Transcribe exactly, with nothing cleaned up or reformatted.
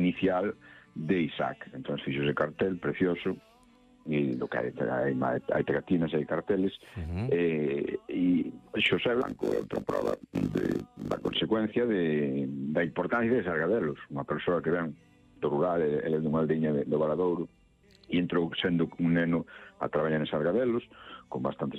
inicial de Isaac. Entón fixo ese cartel precioso, e do que hai, hai, hai pegatinas, hai carteles, uh-huh. eh, e Xosé Blanco é outra prova de, da consecuencia de, da importancia de Sargadelos, unha persoa que ven do rural, ele é dunha aldeña do Valadouro, e entrou sendo un neno a traballar en Sargadelos, con bastantes